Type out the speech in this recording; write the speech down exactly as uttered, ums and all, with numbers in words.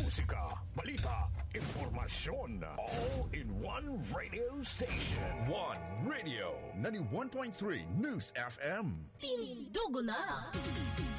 musika, balita, impormasyon. All in one radio station. One Radio ninety-one point three News F M. Tindugo na!